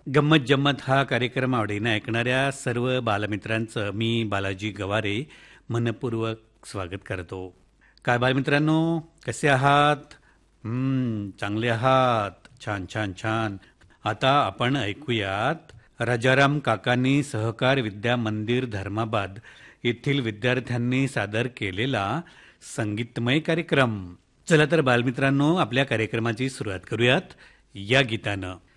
गंमत जम्मत हा कार्यक्रम आवडीनं ऐकणाऱ्या सर्व बालमित्रांचं मी बालाजी गवारे मनपूर्वक स्वागत करतो. काय बालमित्रांनो, कसे आहात? चांगले आहात. छान छान छान. आता आपण ऐकूयात राजाराम काकांनी सहकार विद्या मंदिर धर्माबाद येथील विद्यार्थ्यांनी सादर केलेला संगीतमय कार्यक्रम. चला तर बालमित्रांनो, आपल्या कार्यक्रमाची सुरुवात करूयात या गीतानं.